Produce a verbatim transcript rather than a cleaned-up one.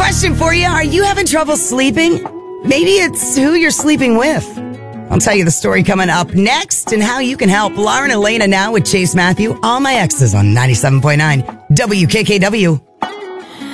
Question for you. Are you having trouble sleeping? Maybe it's who you're sleeping with. I'll tell you the story coming up next and how you can help. Lauren Elena now with Chase Matthew. All My Exes on ninety-seven point nine W K K W.